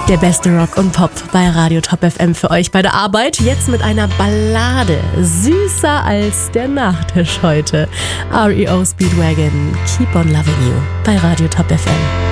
Der beste Rock und Pop bei Radio Top FM für euch bei der Arbeit. Jetzt mit einer Ballade, süßer als der Nachtisch heute. REO Speedwagon, Keep on Loving You bei Radio Top FM.